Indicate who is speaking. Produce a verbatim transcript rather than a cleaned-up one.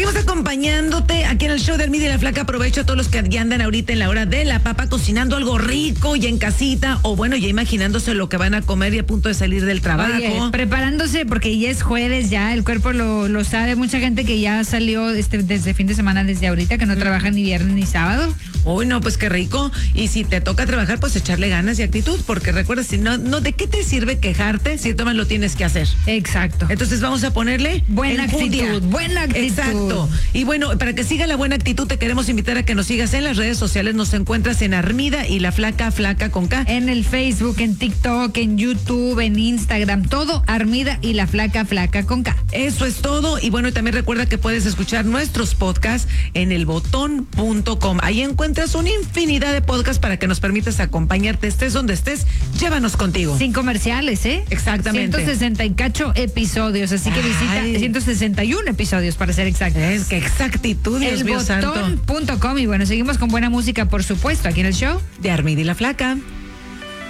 Speaker 1: Seguimos acompañándote aquí en el show de Armida y la Flaca. Aprovecho a todos los que ya andan ahorita en la hora de la papa cocinando algo rico y en casita, o bueno, ya imaginándose lo que van a comer y a punto de salir del trabajo.
Speaker 2: Oye, preparándose porque ya es jueves, ya el cuerpo lo, lo sabe. Mucha gente que ya salió este, desde fin de semana, desde ahorita, que no trabaja ni viernes ni sábado.
Speaker 1: Uy, no, pues qué rico. Y si te toca trabajar, pues echarle ganas y actitud, porque recuerda, si no, no, ¿de qué te sirve quejarte si tú más lo tienes que hacer?
Speaker 2: Exacto.
Speaker 1: Entonces vamos a ponerle
Speaker 2: buena
Speaker 1: enjundia.
Speaker 2: actitud, buena actitud.
Speaker 1: Exacto. Y bueno, para que siga la buena actitud, te queremos invitar a que nos sigas en las redes sociales. Nos encuentras en Armida y la Flaca, Flaca con K.
Speaker 2: En el Facebook, en TikTok, en YouTube, en Instagram, todo Armida y la Flaca, Flaca con K.
Speaker 1: Eso es todo. Y bueno, y también recuerda que puedes escuchar nuestros podcasts en el botón punto com. Ahí encuentras una infinidad de podcasts para que nos permitas acompañarte, estés donde estés, llévanos contigo.
Speaker 2: Sin comerciales, ¿eh?
Speaker 1: Exactamente.
Speaker 2: ciento sesenta y cacho episodios, así que visita
Speaker 1: Ay.
Speaker 2: ciento sesenta y uno episodios para ser exactos.
Speaker 1: Es que exactitud, Dios
Speaker 2: el
Speaker 1: mío santo.
Speaker 2: botón punto com. Y bueno, seguimos con buena música, por supuesto, aquí en el show
Speaker 1: De Armida y la Flaca.